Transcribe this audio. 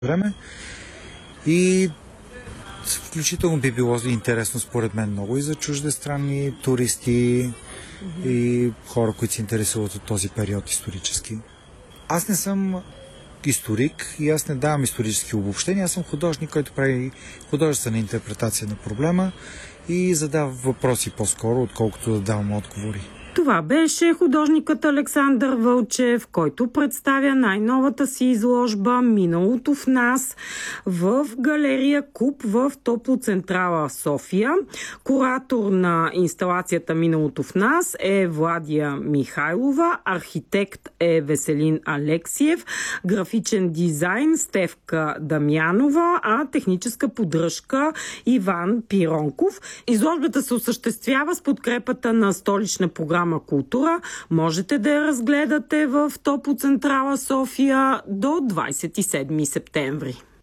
време. И включително би било интересно според мен много и за чуждестранни туристи и хора, които се интересуват от този период исторически. Аз не съм историк и аз не давам исторически обобщения, аз съм художник, който прави художествена интерпретация на проблема и задава въпроси по-скоро, отколкото да давам отговори. Това беше художникът Александър Вълчев, който представя най-новата си изложба "Миналото в нас" в галерия Куб в Топлоцентрала София. Куратор на инсталацията "Миналото в нас" е Владия Михайлова, архитект е Веселин Алексиев, графичен дизайн Стефка Дамянова, а техническа поддръжка Иван Пиронков. Изложбата се осъществява с подкрепата на Столична програма "Култура". Можете да я разгледате в Топлоцентрала София до 27 септември.